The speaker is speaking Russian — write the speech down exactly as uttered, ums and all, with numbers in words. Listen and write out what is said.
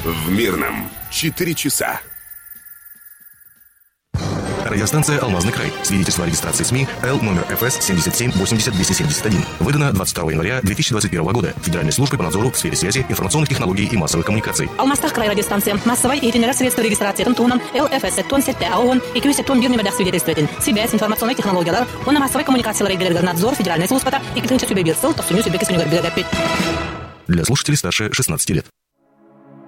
В Мирном четыре часа. Радиостанция «Алмазный край». Свидетельство о регистрации СМИ Л номер эф эс семьдесят семь восемьдесят двести семьдесят один. Выдано двадцать второго января две тысячи двадцать первого года. Федеральной службой по надзору в сфере связи, информационных технологий и массовых коммуникаций. Алмазтах край радиостанция. Массовой и генерация средств регистрации тонтуном Л эф эс тон сетте АОН и кюсе тон бирни бадах свидетельствователь. Связь, информационные технологии, он на массовой коммуникации регулярный надзор Федеральной службы и китынча сюбе бирсел, то всю нюсю беки сунюгар биргапит. Для слушателей старше шестнадцати лет.